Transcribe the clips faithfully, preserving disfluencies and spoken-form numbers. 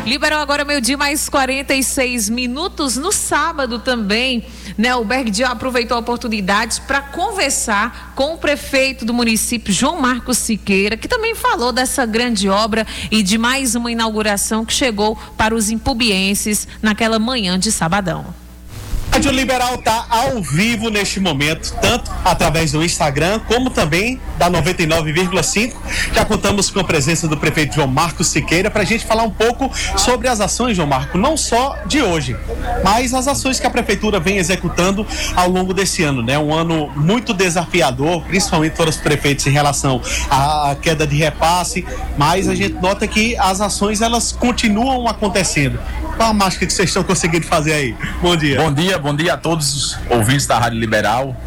Liberal agora meio-dia mais quarenta e seis minutos. No sábado também, né, o Berg aproveitou a oportunidade para conversar com o prefeito do município, João Marcos Siqueira, que também falou dessa grande obra e de mais uma inauguração que chegou para os impubienses naquela manhã de sabadão. A Rádio Liberal está ao vivo neste momento, tanto através do Instagram, como também da noventa e nove vírgula cinco. Já contamos com a presença do prefeito João Marcos Siqueira para a gente falar um pouco sobre as ações, João Marcos, não só de hoje, mas as ações que a prefeitura vem executando ao longo desse ano, né? Um ano muito desafiador, principalmente para os prefeitos em relação à queda de repasse, mas a gente nota que as ações elas continuam acontecendo. Qual a mágica que vocês estão conseguindo fazer aí? Bom dia. Bom dia, bom dia a todos os ouvintes da Rádio Liberal.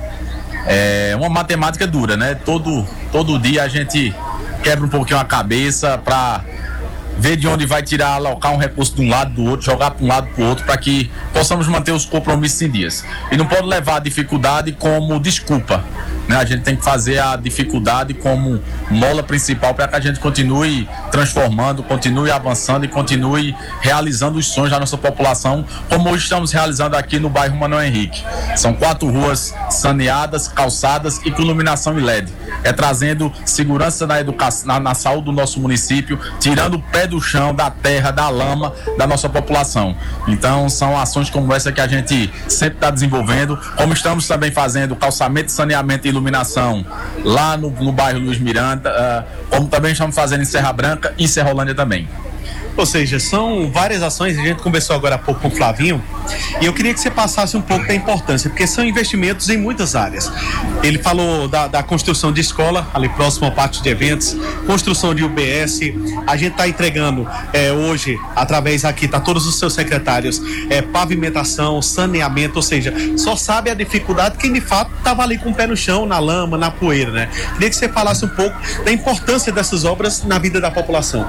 É uma matemática dura, né? Todo, todo dia a gente quebra um pouquinho a cabeça para ver de onde vai tirar, alocar um recurso de um lado do outro, jogar para um lado para o outro, para que possamos manter os compromissos em dias. E não pode levar a dificuldade como desculpa, né? A gente tem que fazer a dificuldade como mola principal para que a gente continue transformando, continue avançando e continue realizando os sonhos da nossa população, como hoje estamos realizando aqui no bairro Manuel Henrique. São quatro ruas saneadas, calçadas e com iluminação em L E D. É trazendo segurança na educação, na, na saúde do nosso município, tirando o pé do chão, da terra, da lama da nossa população. Então são ações como essa que a gente sempre está desenvolvendo, como estamos também fazendo calçamento, saneamento e iluminação lá no, no bairro Luiz Miranda, uh, como também estamos fazendo em Serra Branca e Serrolândia também. Ou seja, são várias ações, a gente conversou agora há pouco com o Flavinho, e eu queria que você passasse um pouco da importância, porque são investimentos em muitas áreas. Ele falou da, da construção de escola, ali próximo ao pátio de eventos, construção de U B S, a gente está entregando é, hoje, através aqui, está todos os seus secretários, é, pavimentação, saneamento, ou seja, só sabe a dificuldade quem de fato estava ali com o pé no chão, na lama, na poeira, né? Queria que você falasse um pouco da importância dessas obras na vida da população.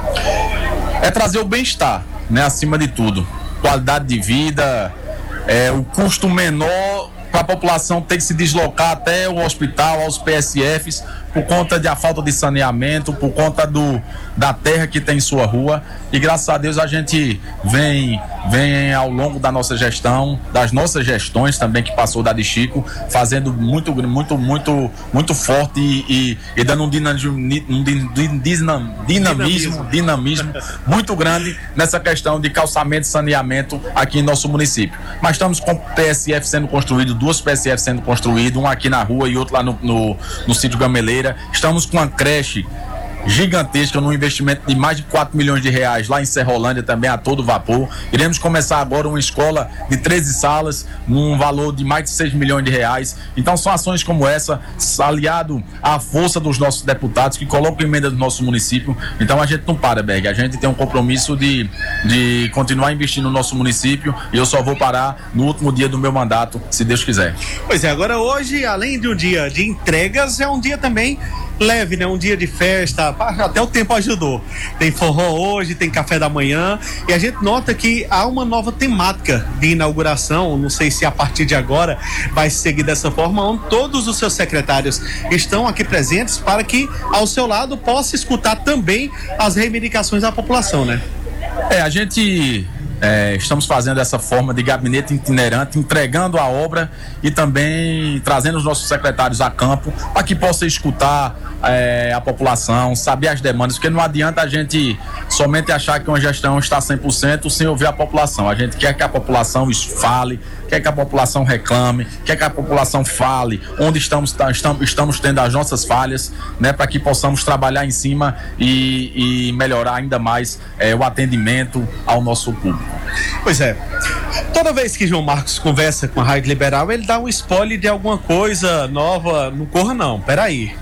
É trazer o bem-estar, né, acima de tudo. Qualidade de vida, é, o custo menor para a população ter que se deslocar até o hospital, aos P S Fs, por conta da falta de saneamento, por conta do, da terra que tem em sua rua. E graças a Deus a gente vem, vem ao longo da nossa gestão, das nossas gestões também, que passou da de Chico, fazendo muito, muito, muito, muito forte e, e, e dando um dinamismo, um dinamismo, dinamismo, dinamismo muito grande nessa questão de calçamento e saneamento aqui em nosso município. Mas estamos com P S F sendo construído, duas P S F sendo construídas, um aqui na rua e outro lá no, no, no sítio Gameleira. Estamos com uma creche gigantesca, num investimento de mais de quatro milhões de reais lá em Serrolândia também a todo vapor. Iremos começar agora uma escola de treze salas num valor de mais de seis milhões de reais. Então são ações como essa, aliado à força dos nossos deputados que colocam emenda do nosso município. Então a gente não para, Berg, a gente tem um compromisso de, de continuar investindo no nosso município, e eu só vou parar no último dia do meu mandato, se Deus quiser. Pois é, agora hoje, além de um dia de entregas, é um dia também leve, né? Um dia de festa, até o tempo ajudou. Tem forró hoje, tem café da manhã, e a gente nota que há uma nova temática de inauguração, não sei se a partir de agora vai seguir dessa forma, onde todos os seus secretários estão aqui presentes para que ao seu lado possa escutar também as reivindicações da população, né? É, a gente... É, estamos fazendo essa forma de gabinete itinerante, entregando a obra e também trazendo os nossos secretários a campo para que possa escutar é, a população, saber as demandas, porque não adianta a gente somente achar que uma gestão está cem por cento sem ouvir a população. A gente quer que a população fale, quer que a população reclame, quer que a população fale onde estamos, estamos, estamos tendo as nossas falhas, né, para que possamos trabalhar em cima e, e melhorar ainda mais é, o atendimento ao nosso público. Pois é, toda vez que João Marcos conversa com a Rádio Liberal, ele dá um spoiler de alguma coisa nova. Não corra não, peraí.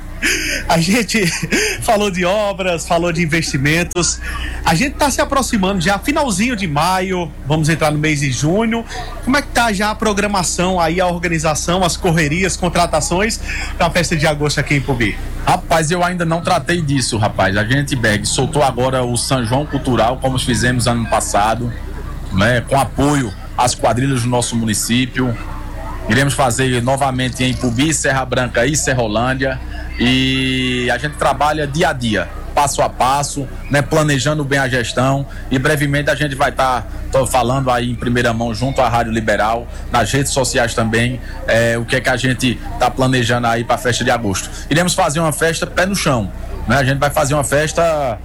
A gente falou de obras, falou de investimentos. A gente está se aproximando já, finalzinho de maio, vamos entrar no mês de junho. Como é que tá já a programação aí, a organização, as correrias, contratações para a festa de agosto aqui em Impubi? Rapaz, eu ainda não tratei disso, rapaz. A gente, Berg, soltou agora o São João Cultural, como fizemos ano passado, né, com apoio às quadrilhas do nosso município. Iremos fazer novamente em Impubi, Serra Branca e Serrolândia. E a gente trabalha dia a dia passo a passo, né, planejando bem a gestão, e brevemente a gente vai estar tá, falando aí em primeira mão junto à Rádio Liberal, nas redes sociais também, é, o que é que a gente está planejando aí para a festa de agosto. Iremos fazer uma festa pé no chão, né? A gente vai fazer uma festa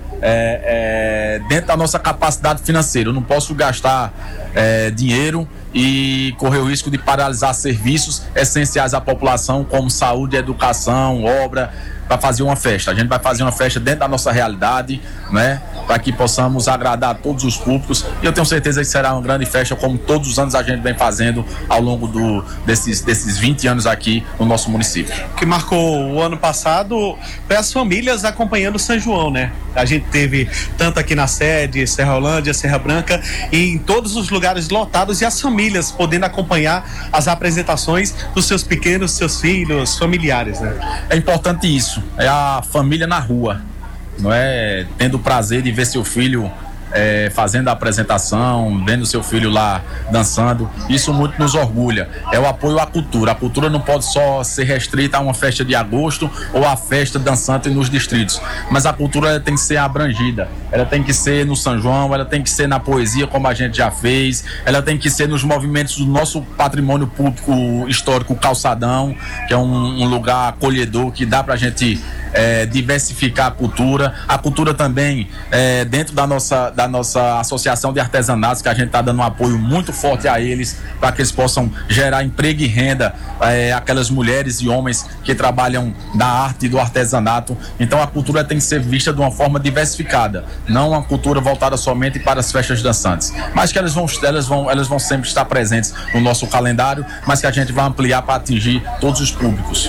é, é, dentro da nossa capacidade financeira. Eu não posso gastar é, dinheiro e correr o risco de paralisar serviços essenciais à população, como saúde, educação, obra, para fazer uma festa. A gente vai fazer uma festa dentro da nossa realidade, né, para que possamos agradar a todos os públicos, e eu tenho certeza que será uma grande festa, como todos os anos a gente vem fazendo ao longo do, desses, desses vinte anos aqui no nosso município. O que marcou o ano passado foi as famílias acompanhando o São João, né? A gente teve tanto aqui na sede, Serra Holândia, Serra Branca, e em todos os lugares lotados, e as famílias podendo acompanhar as apresentações dos seus pequenos, seus filhos, familiares, né? É importante isso, é a família na rua, não é tendo o prazer de ver seu filho é, fazendo a apresentação, vendo seu filho lá dançando. Isso muito nos orgulha. É o apoio à cultura. A cultura não pode só ser restrita a uma festa de agosto ou a festa dançante nos distritos, mas a cultura ela tem que ser abrangida. Ela tem que ser no São João, ela tem que ser na poesia, como a gente já fez, ela tem que ser nos movimentos do nosso patrimônio público histórico, o Calçadão, que é um, um lugar acolhedor que dá pra gente É, diversificar a cultura, a cultura também é, dentro da nossa, da nossa associação de artesanatos, que a gente está dando um apoio muito forte a eles, para que eles possam gerar emprego e renda, é, aquelas mulheres e homens que trabalham da arte e do artesanato. Então a cultura tem que ser vista de uma forma diversificada, não uma cultura voltada somente para as festas dançantes, mas que elas vão, elas vão, elas vão sempre estar presentes no nosso calendário, mas que a gente vai ampliar para atingir todos os públicos.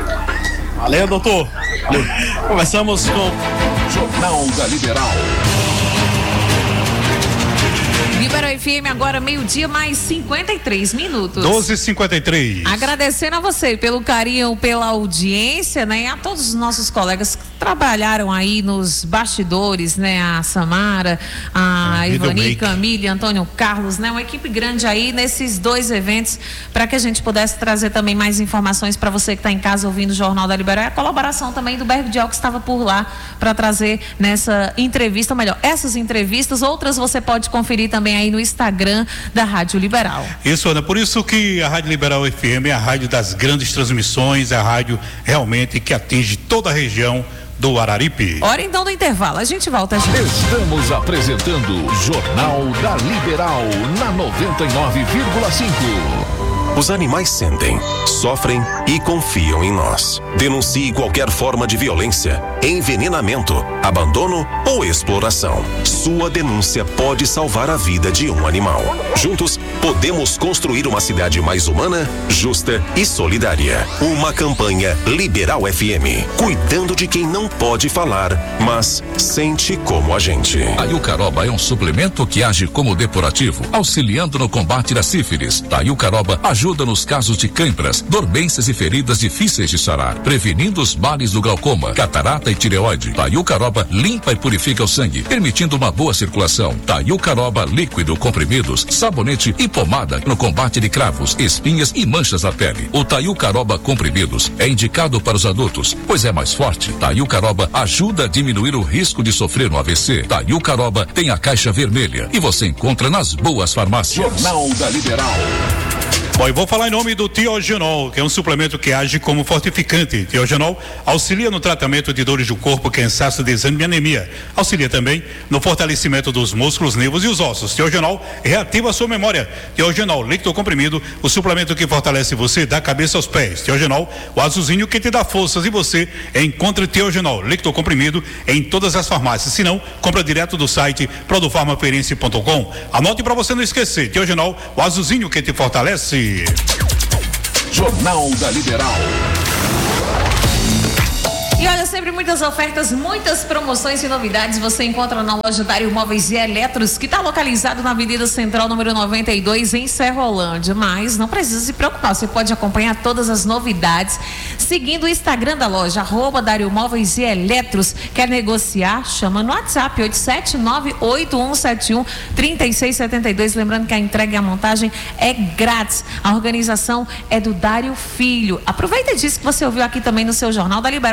Valeu, doutor. Valeu. Começamos com Jornal da Liberal. Liberal F M agora meio-dia mais cinquenta e três minutos. doze e cinquenta e três. Agradecendo a você pelo carinho, pela audiência, né? E a todos os nossos colegas que trabalharam aí nos bastidores, né? A Samara, a é, Ivani, Camille, Antônio Carlos, né? Uma equipe grande aí nesses dois eventos, para que a gente pudesse trazer também mais informações para você que está em casa ouvindo o Jornal da Liberal. E a colaboração também do Berg Dial, que estava por lá para trazer nessa entrevista, ou melhor, essas entrevistas, outras você pode conferir também aí no Instagram da Rádio Liberal. Isso, Ana, por isso que a Rádio Liberal F M é a rádio das grandes transmissões, é a rádio realmente que atinge toda a região do Araripe. Hora então do intervalo, a gente volta já. Estamos apresentando Jornal da Liberal na noventa e nove vírgula cinco. Os animais sentem, sofrem e confiam em nós. Denuncie qualquer forma de violência, envenenamento, abandono ou exploração. Sua denúncia pode salvar a vida de um animal. Juntos, podemos construir uma cidade mais humana, justa e solidária. Uma campanha Liberal F M, cuidando de quem não pode falar, mas sente como a gente. A Iucaroba é um suplemento que age como depurativo, auxiliando no combate da sífilis. A Iucaroba ajuda nos casos de cãibras, dormências e feridas difíceis de sarar, prevenindo os males do glaucoma, catarata e tireoide. A Iucaroba limpa e purifica o sangue, permitindo uma boa circulação. A Iucaroba líquido, comprimidos, sabonete e pomada no combate de cravos, espinhas e manchas na pele. O Taiucaroba comprimidos é indicado para os adultos, pois é mais forte. Taiucaroba ajuda a diminuir o risco de sofrer um A V C. Taiucaroba tem a caixa vermelha e você encontra nas boas farmácias. Jornal da Liberal. Bom, eu vou falar em nome do Tiogenol, que é um suplemento que age como fortificante. Tiogenol auxilia no tratamento de dores do corpo, cansaço, desânimo e anemia. Auxilia também no fortalecimento dos músculos, nervos e os ossos. Tiogenol reativa a sua memória. Tiogenol líquido comprimido, o suplemento que fortalece você da cabeça aos pés. Tiogenol, o azulzinho que te dá forças, e você encontra Tiogenol líquido comprimido em todas as farmácias. Se não, compra direto do site produfarmafeirense ponto com. Anote para você não esquecer. Tiogenol, o azulzinho que te fortalece. Jornal da Liberal. E olha, sempre muitas ofertas, muitas promoções e novidades você encontra na loja Dário Móveis e Eletros, que está localizado na Avenida Central, número noventa e dois, em Serra Holândia. Mas não precisa se preocupar, você pode acompanhar todas as novidades seguindo o Instagram da loja, arroba Dário Móveis e Eletros. Quer negociar? Chama no WhatsApp, oito sete nove oito um sete um três seis sete dois. Lembrando que a entrega e a montagem é grátis. A organização é do Dário Filho. Aproveita disso que você ouviu aqui também no seu Jornal da Liberal e confere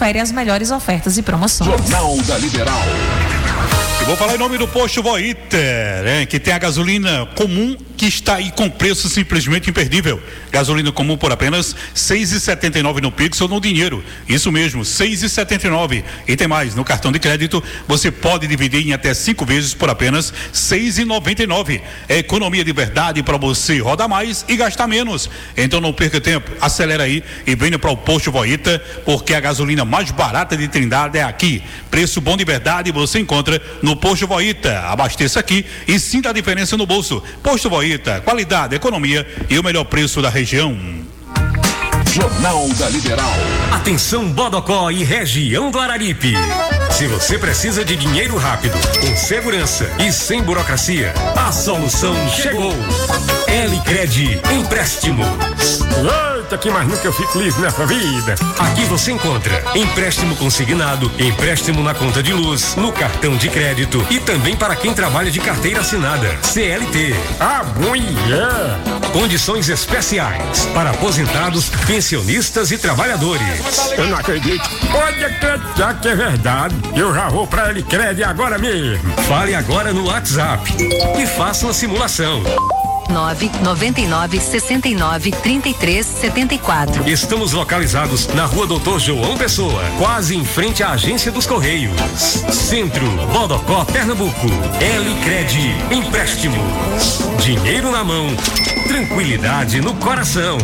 confere as melhores ofertas e promoções. Jornal da Liberal. Eu vou falar em nome do posto Voiter, né, que tem a gasolina comum que está aí com preço simplesmente imperdível. Gasolina comum por apenas seis reais e setenta e nove centavos no Pix ou no dinheiro. Isso mesmo, seis reais e setenta e nove centavos. E tem mais, no cartão de crédito você pode dividir em até cinco vezes por apenas seis reais e noventa e nove centavos. É economia de verdade para você rodar mais e gastar menos. Então não perca tempo, acelera aí e venha para o posto Voiter, porque a gasolina mais barata de Trindade é aqui. Preço bom de verdade você encontra no Posto Voiter. Abasteça aqui e sinta a diferença no bolso. Posto Voiter, qualidade, economia e o melhor preço da região. Jornal da Liberal. Atenção Bodocó e região do Araripe. Se você precisa de dinheiro rápido, com segurança e sem burocracia, a solução chegou. L-Cred Empréstimos. Eita, que mais nunca eu fico livre nessa vida. Aqui você encontra empréstimo consignado, empréstimo na conta de luz, no cartão de crédito e também para quem trabalha de carteira assinada, C L T. Ah, bom, yeah. Condições especiais para aposentados, pensionistas e trabalhadores. Eu não acredito. Pode acreditar que é verdade. Eu já vou pra L-Cred agora mesmo. Fale agora no WhatsApp e faça uma simulação. nove nove nove, seis nove, três três sete quatro. Estamos localizados na Rua Doutor João Pessoa, quase em frente à Agência dos Correios. Centro, Bodocó, Pernambuco. L-Cred Empréstimos. Dinheiro na mão, tranquilidade no coração.